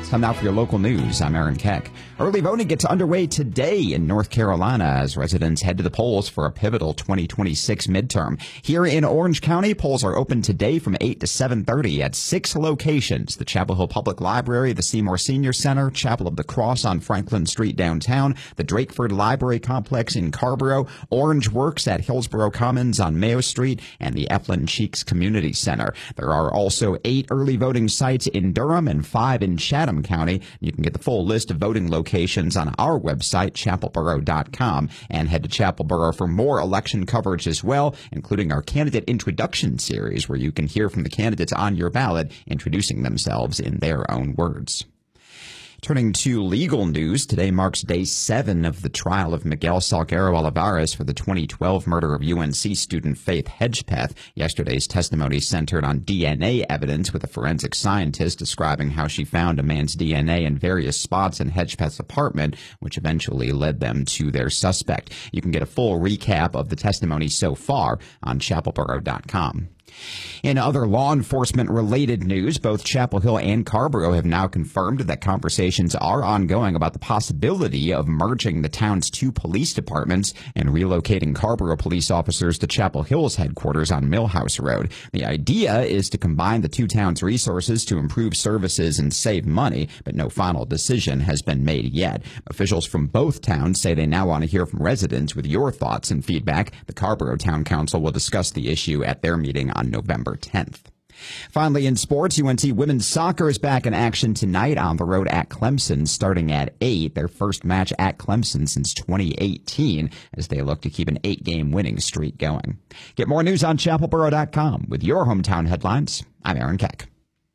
It's time now for your local news. I'm Aaron Keck. Early voting gets underway today in North Carolina as residents head to the polls for a pivotal 2026 midterm. Here in Orange County, polls are open today from 8 to 7:30 at 6 locations: the Chapel Hill Public Library, the Seymour Senior Center, Chapel of the Cross on Franklin Street downtown, the Drakeford Library Complex in Carrboro, Orange Works at Hillsborough Commons on Mayo Street, and the Eflin Cheeks Community Center. There are also 8 early voting sites in Durham and 5 in Chatham County. You can get the full list of voting locations on our website, chapelboro.com, and head to Chapelboro for more election coverage as well, including our candidate introduction series, where you can hear from the candidates on your ballot introducing themselves in their own words. Turning to legal news, today marks day 7 of the trial of Miguel Salguero Olivares for the 2012 murder of UNC student Faith Hedgepeth. Yesterday's testimony centered on DNA evidence, with a forensic scientist describing how she found a man's DNA in various spots in Hedgepeth's apartment, which eventually led them to their suspect. You can get a full recap of the testimony so far on chapelboro.com. In other law enforcement-related news, both Chapel Hill and Carrboro have now confirmed that conversations are ongoing about the possibility of merging the town's 2 police departments and relocating Carrboro police officers to Chapel Hill's headquarters on Millhouse Road. The idea is to combine the 2 towns' resources to improve services and save money, but no final decision has been made yet. Officials from both towns say they now want to hear from residents with your thoughts and feedback. The Carrboro Town Council will discuss the issue at their meeting on November 10th. Finally, in sports, UNC women's soccer is back in action tonight on the road at Clemson, starting at 8, their first match at Clemson since 2018, as they look to keep an 8-game winning streak going. Get more news on chapelboro.com. With your hometown headlines, I'm Aaron Keck.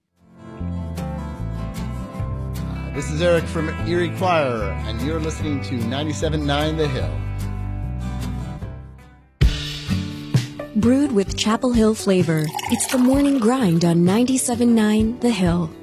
This is Eric from Erie Choir, and you're listening to 97.9 The Hill. Brewed with Chapel Hill flavor, it's the morning grind on 97.9 The Hill.